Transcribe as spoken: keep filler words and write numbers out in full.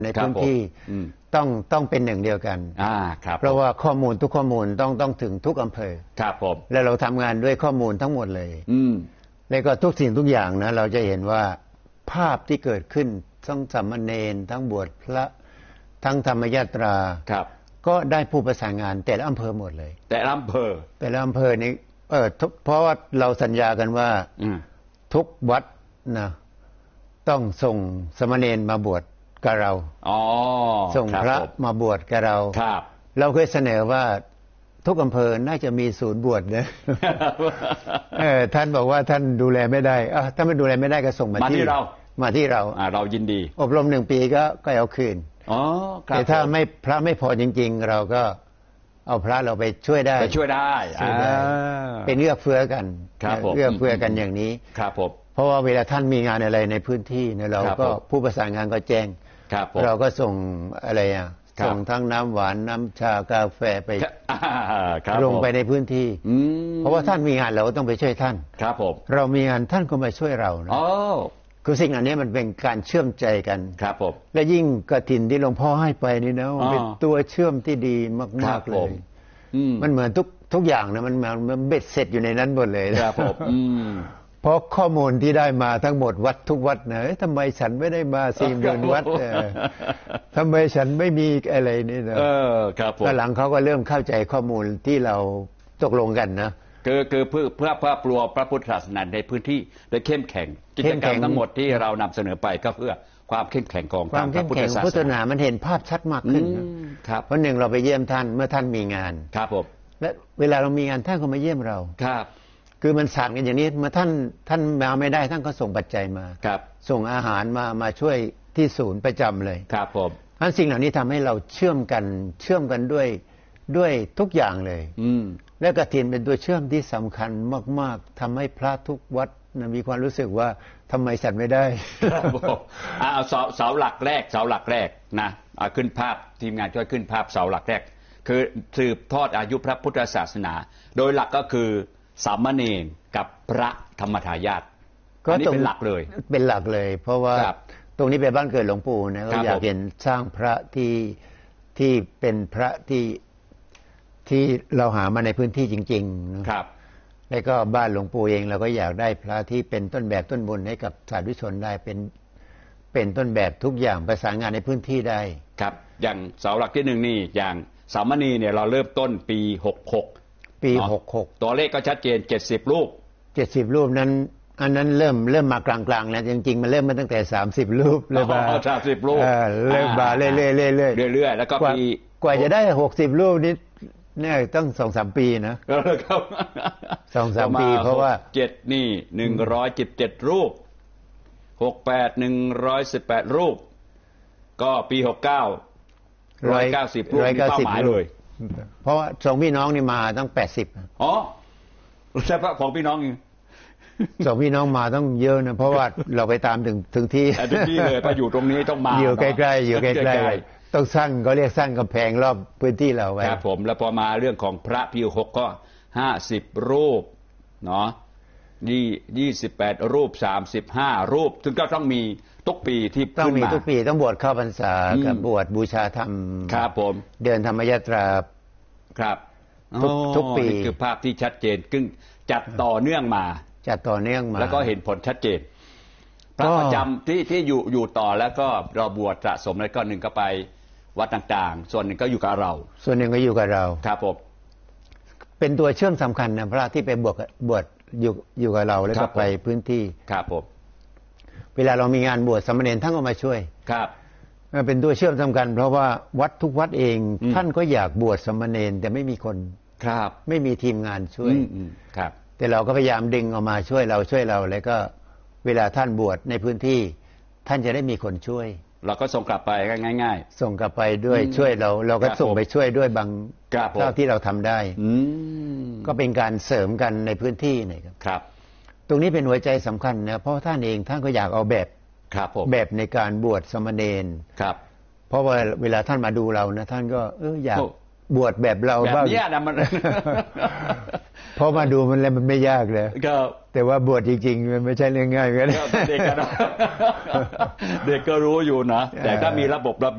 ในพื้นที่ต้องต้องเป็นหนึ่งเดียวกันอ่าครับเพราะว่าข้อมูลทุกข้อมูลต้องต้องถึงทุกอำเภอครับผมและเราทำงานด้วยข้อมูลทั้งหมดเลยอืมแล้วก็ทุกสิ่งทุกอย่างนะเราจะเห็นว่าภาพที่เกิดขึ้นทั้งสามเณรทั้งบวชพระทั้งธรรมยาตราครับก็ได้ผู้ประสานงานแต่ละอำเภอหมดเลยแต่ละอำเภอแต่ละอำเภอนี้เออเพราะว่าเราสัญญากันว่าทุกวัดนะต้องส่งสามเณรมาบวชกับเราส่งพระมาบวชกับเราเราเคยเสนอว่าทุกอำเภอน่าจะมีศูนย์บวชนะเออท่านบอกว่าท่านดูแลไม่ได้อ่ะถ้าไม่ดูแลไม่ได้ก็ส่งมาที่เรามาที่เราอ่าเรายินดีอบรมหนึ่งปีก็ก็เอาคืนอ๋อแต่ถ้าไม่พระไม่พอจริงๆเราก็เอาพระเราไปช่วยได้ไปช่วยได้เป็นเอื้อเฟื้อกันเอื้อเฟื้อกันอย่างนี้ครับผมเพราะว่าเวลาท่านมีงานอะไรในพื้นที่เนี่ยเราก็ผู้ประสานงานก็แจ้งเราก็ส่งอะไรอ่ะส่งทั้งน้ำหวานน้ำชากาแฟไปลงไปในพื้นที่เพราะว่าท่านมีงานเราก็ต้องไปช่วยท่านครับผมเรามีงานท่านก็มาช่วยเรานะคือสิ่งอันนี้มันเป็นการเชื่อมใจกันครับผมและยิ่งกฐินที่หลวงพ่อให้ไปนี่นะเป็นตัวเชื่อมที่ดีมากๆเลยมันเหมือนทุกทุกอย่างนะมันมันเบ็ดเสร็จอยู่ในนั้นหมดเลยครับผมเพราะข้อมูลที่ได้มาทั้งหมดวัดทุกวัดนะทำไมฉันไม่ได้มาสี่หมื่นวัดทำไมฉันไม่มีอะไรนี่นะเออครับผมหลังเขาก็เริ่มเข้าใจข้อมูลที่เราตกลงกันนะคือคือเพื่อเพื่อเพื่อปลัวพระพุทธศาสนาในพื้นที่โดยเข้มแข็งกิจกรรมทั้งหมดที่เรานำเสนอไปก็เพื่อความเข้มแข็งของความเข้มแข็งพุทธศาสนามันเห็นภาพชัดมากขึ้นครับเพราะหนึ่งเราไปเยี่ยมท่านเมื่อท่านมีงานครับผมและเวลาเรามีงานท่านก็มาเยี่ยมเราครับคือมันสานกันอย่างนี้เมื่อท่านท่านมาไม่ได้ท่านก็ส่งปัจจัยมาครับส่งอาหารมามาช่วยที่ศูนย์ประจำเลยครับผมทั้งสิ่งเหล่านี้ทำให้เราเชื่อมกันเชื่อมกันด้วยด้วยทุกอย่างเลยอืมและกฐินเป็นตัวเชื่อมที่สำคัญมากๆทำให้พระทุกวัดนะมีความรู้สึกว่าทำไมฉันไม่ได้ครับผมเอาเสาเสาหลักแรกเสาหลักแรกนะเอาขึ้นภาพทีมงานช่วยขึ้นภาพเสาหลักแรกคือสืบทอดอายุพระพุทธศาสนาโดยหลักก็คือสามเณรกับพระธรรมทายาทอันนี้เป็นหลักเลยเป็นหลักเลยเพราะว่าตรงนี้เป็นบ้านเกิดหลวงปู่นะเราอยากเห็นสร้างพระที่ที่เป็นพระที่ที่เราหามาในพื้นที่จริงๆนะครับแล้วก็บ้านหลวงปู่เองเราก็อยากได้พระที่เป็นต้นแบบต้นบุญให้กับสาธุชนได้เป็นเป็นต้นแบบทุกอย่างประสานงานในพื้นที่ได้ครับอย่างเสาหลักที่หนึ่งนี่อย่างสามเณรเนี่ยเราเริ่มต้นปีหกหกปีหกหกตัวเลขก็ชัดเจนเจ็ดสิบรูปเจ็ดสิบรูปนั้นอันนั้นเริ่มเริ่มมากลางๆแล้วจริงๆมันเริ่มมาตั้งแต่สามสิบรูปเลยมาสามสิบรูปเริ่มมาเรื่อยๆเรื่อยๆเรื่อยๆแล้วก็ปีกว่าจะได้หกสิบรูปนี่เนี่ยต้องสองสามปีนะสองสามปีเพราะว่าเจ็ดนี่หนึ่งร้อยสิบเจ็ดรูปหกแปดหนึ่งร้อยสิบแปดรูปก็ปีหกเก้าร้อยเก้าสิบรูปมีเป้าหมายเลยเพราะว่าสองพี่น้องนี่มาตั้งแปดสิบอ๋อใช่ปะของพี่น้องนี่สองพี่น้องมาต้องเยอะนะเพราะว่าเราไปตามถึงถึงที่ถึงที่เลยไปอยู่ตรงนี้ต้องมาอยู่ใกล้ๆอยู่ใกล้ๆต้องสร้างก็เรียกสร้างกำแพงรอบพื้นที่เราไว้ครับผมแล้วพอมาเรื่องของพระปีหกก็ห้าสิบรูปเนาะยี่ยี่สิบแปดรูปสามสิบห้ารูปซึ่งก็ต้องมีทุกปีที่ต้องมีทุกปีต้องบวชเข้าพรรษากับบวชบูชาธรรมครับผมเดินธรรมยาตราครับทุกทุกปีนี่คือภาพที่ชัดเจนซึ่งจัดต่อเนื่องมาจัดต่อเนื่องมาแล้วก็เห็นผลชัดเจนพระประจำที่ที่อยู่อยู่ต่อแล้วก็เราบวชสะสมแล้วก็หนึ่งก็ไปวัดต่างๆส่วนหนึ่งก็อยู่กับเราส่วนหนึ่งก็อยู่กับเราครับผมเป็นตัวเชื่อมสำคัญนะพระที่ไปบวชบวชอยู่อยู่กับเราแล้วก็ไปพื้นที่ครับผมเวลาเรามีงานบวชสามเณรท่านก็มาช่วยครับเป็นตัวเชื่อมสำคัญเพราะว่าวัดทุกวัดเองท่านก็อยากบวชสามเณรแต่ไม่มีคนครับไม่มีทีมงานช่วยครับแต่เราก็พยายามดึงออกมาช่วยเราช่วยเราแล้วก็เวลาท่านบวชในพื้นที่ท่านจะได้มีคนช่วยเราก็ส่งกลับไปง่ายๆส่งกลับไปด้วยช่วยเราเราก็ส่งไปช่วยด้วยบางเท่าที่เราทำได้ก็เป็นการเสริมกันในพื้นที่นะครับครับตรงนี้เป็นหัวใจสำคัญนะเพราะท่านเองท่านก็อยากเอาแบบแบบในการบวชสามเณรครับเพราะว่าเวลาท่านมาดูเรานะท่านก็เอออยากบวชแบบเราบ้างแบบนี้นะมันเพราะมาดูมันแล้วมันไม่ยากเลยแต่ว่าบวชจริงๆมันไม่ใช่เรื่องง่ายกันเด็กก็เด็กก็รู้อยู่นะแต่ถ้ามีระบบระ